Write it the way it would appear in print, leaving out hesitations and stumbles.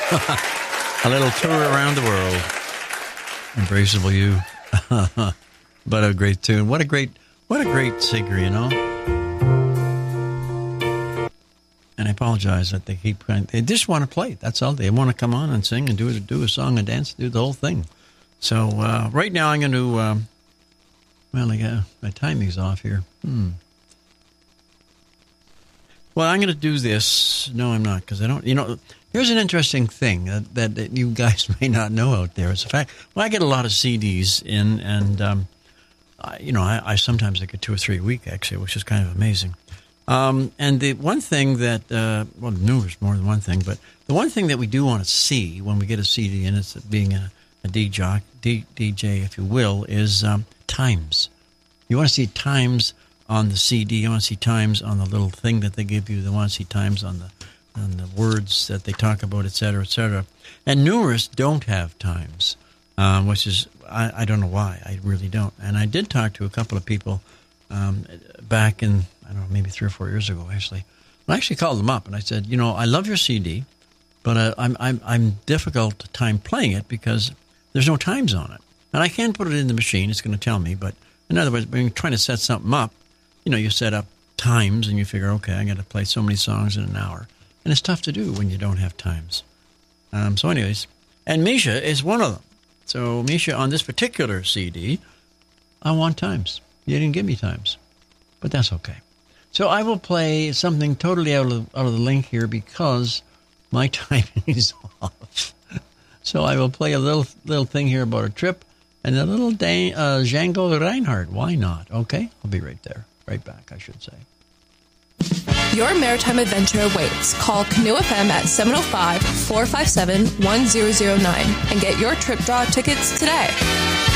A little tour around the world. Embraceable You. But a great tune. What a great singer, you know. And I apologize that they just want to play. That's all. They want to come on and sing and do a song and dance, do the whole thing. So right now I'm going to, my timing's off here. Well, I'm going to do this. No, I'm not, because I don't, here's an interesting thing that you guys may not know out there. It's a fact. Well, I get a lot of CDs in, and, I sometimes get 2 or 3 a week, actually, which is kind of amazing. And the one thing that, there's more than one thing, but the one thing that we do want to see when we get a CD, and it's being a DJ, if you will, is times. You want to see times on the CD. You want to see times on the little thing that they give you. They want to see times on the words that they talk about, et cetera, et cetera. And numerous don't have times, which is, I don't know why. I really don't. And I did talk to a couple of people back in, I don't know, maybe 3 or 4 years ago, actually. I actually called them up and I said, I love your CD, but I'm difficult time playing it because there's no times on it. And I can put it in the machine. It's going to tell me. But in other words, when you're trying to set something up, you set up times and you figure, okay, I got to play so many songs in an hour. And it's tough to do when you don't have times. So anyways, and Misha is one of them. So Misha, on this particular CD, I want times. You didn't give me times. But that's okay. So I will play something totally out of the link here because my timing is off. So I will play a little thing here about a trip and a little Django Reinhardt. Why not? Okay, I'll be right there. Right back, I should say. Your maritime adventure awaits. Call Canoe FM at 705-457-1009 and get your trip draw tickets today.